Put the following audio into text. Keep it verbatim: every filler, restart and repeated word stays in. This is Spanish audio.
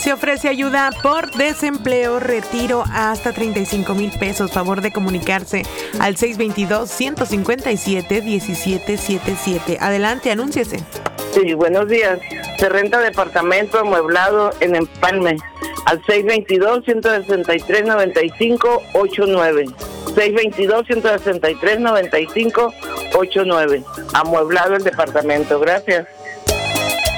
Se ofrece ayuda por desempleo, retiro hasta treinta y cinco mil pesos. Favor de comunicarse al seis dos dos, uno cinco siete, uno siete siete siete. Adelante, anúnciese. Sí, buenos días. Se renta departamento amueblado en Empalme al seis dos dos, uno seis tres, nueve cinco ocho nueve. seis dos dos, uno seis tres, nueve cinco ocho nueve. Amueblado el departamento. Gracias.